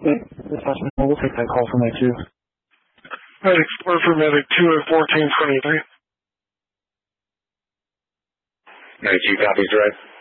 Okay. Dispatch, we'll take that call from there too. Medic 4 for Medic 2 at 1423. Medic 2 copies, direct.